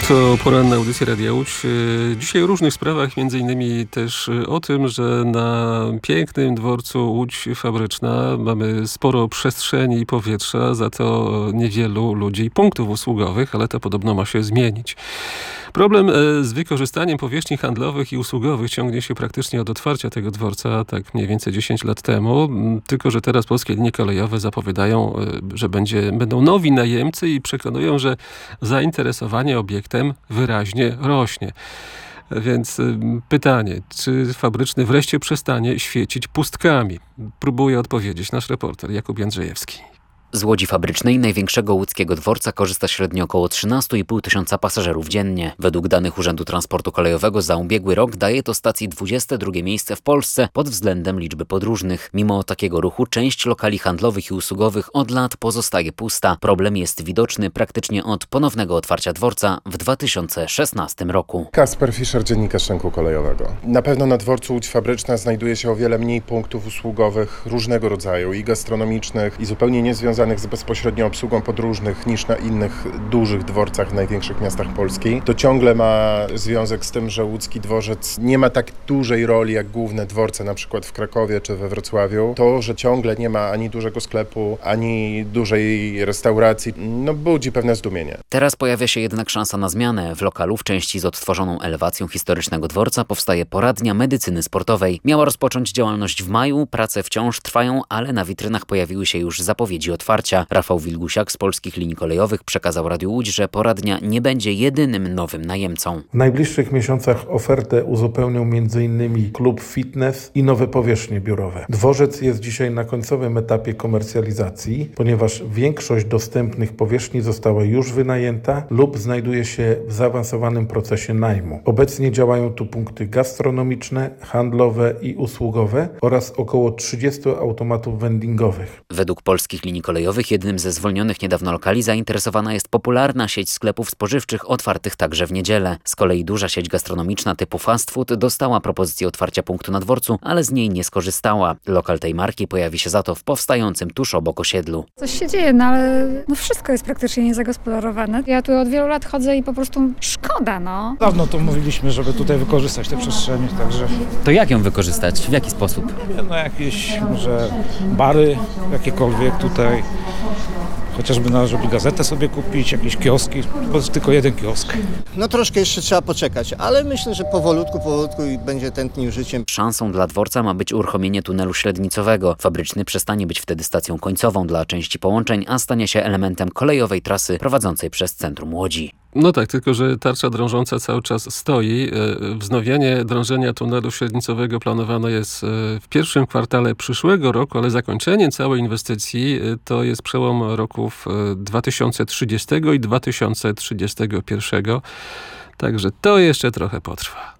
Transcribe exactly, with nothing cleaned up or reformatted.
To poranna audycja Radia Łódź. Dzisiaj o różnych sprawach, między innymi też o tym, że na pięknym dworcu Łódź Fabryczna mamy sporo przestrzeni i powietrza, za to niewielu ludzi i punktów usługowych, ale to podobno ma się zmienić. Problem z wykorzystaniem powierzchni handlowych i usługowych ciągnie się praktycznie od otwarcia tego dworca, tak mniej więcej dziesięć lat temu. Tylko że teraz polskie linie kolejowe zapowiadają, że będzie, będą nowi najemcy i przekonują, że zainteresowanie obiektem wyraźnie rośnie. Więc pytanie, czy Fabryczny wreszcie przestanie świecić pustkami? Próbuje odpowiedzieć nasz reporter Jakub Jędrzejewski. Z Łodzi Fabrycznej, największego łódzkiego dworca, korzysta średnio około trzynaście i pół tysiąca pasażerów dziennie. Według danych Urzędu Transportu Kolejowego za ubiegły rok daje to stacji dwudzieste drugie miejsce w Polsce pod względem liczby podróżnych. Mimo takiego ruchu część lokali handlowych i usługowych od lat pozostaje pusta. Problem jest widoczny praktycznie od ponownego otwarcia dworca w dwa tysiące szesnastym roku. Kasper Fischer, dziennikarz Rynku Kolejowego. Na pewno na dworcu Łódź Fabryczna znajduje się o wiele mniej punktów usługowych różnego rodzaju i gastronomicznych, i zupełnie niezwiązanych z bezpośrednią obsługą podróżnych niż na innych dużych dworcach w największych miastach Polski. To ciągle ma związek z tym, że łódzki dworzec nie ma tak dużej roli jak główne dworce, na przykład w Krakowie czy we Wrocławiu. To, że ciągle nie ma ani dużego sklepu, ani dużej restauracji, no budzi pewne zdumienie. Teraz pojawia się jednak szansa na zmianę. W lokalu w części z odtworzoną elewacją historycznego dworca powstaje poradnia medycyny sportowej. Miała rozpocząć działalność w maju, prace wciąż trwają, ale na witrynach pojawiły się już zapowiedzi otwarcia. Rafał Wilgusiak z Polskich Linii Kolejowych przekazał Radiu Łódź, że poradnia nie będzie jedynym nowym najemcą. W najbliższych miesiącach ofertę uzupełnią między innymi klub fitness i nowe powierzchnie biurowe. Dworzec jest dzisiaj na końcowym etapie komercjalizacji, ponieważ większość dostępnych powierzchni została już wynajęta lub znajduje się w zaawansowanym procesie najmu. Obecnie działają tu punkty gastronomiczne, handlowe i usługowe oraz około trzydzieści automatów vendingowych. Według Polskich Linii Kolejowych jednym ze zwolnionych niedawno lokali zainteresowana jest popularna sieć sklepów spożywczych otwartych także w niedzielę. Z kolei duża sieć gastronomiczna typu fast food dostała propozycję otwarcia punktu na dworcu, ale z niej nie skorzystała. Lokal tej marki pojawi się za to w powstającym tuż obok osiedlu. Coś się dzieje, no ale no wszystko jest praktycznie niezagospodarowane. Ja tu od wielu lat chodzę i po prostu szkoda, no. Dawno to mówiliśmy, żeby tutaj wykorzystać te przestrzenie, także... To jak ją wykorzystać? W jaki sposób? No jakieś może bary, jakiekolwiek tutaj. Chociażby należy gazetę sobie kupić, jakieś kioski, bo jest tylko jeden kiosk. No troszkę jeszcze trzeba poczekać, ale myślę, że powolutku, powolutku i będzie tętnił życiem. Szansą dla dworca ma być uruchomienie tunelu średnicowego. Fabryczny przestanie być wtedy stacją końcową dla części połączeń, a stanie się elementem kolejowej trasy prowadzącej przez centrum Łodzi. No tak, tylko że tarcza drążąca cały czas stoi. Wznowienie drążenia tunelu średnicowego planowane jest w pierwszym kwartale przyszłego roku, ale zakończenie całej inwestycji to jest przełom roków dwa tysiące trzydziestego i dwa tysiące trzydziestego pierwszego. Także to jeszcze trochę potrwa.